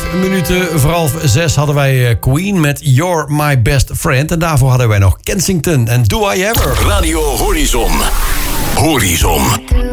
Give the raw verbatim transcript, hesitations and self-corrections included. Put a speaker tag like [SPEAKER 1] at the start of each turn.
[SPEAKER 1] minuten voor half zes hadden wij Queen met You're My Best Friend. En daarvoor hadden wij nog Kensington en Do I Ever.
[SPEAKER 2] Radio Horizon. Horizon.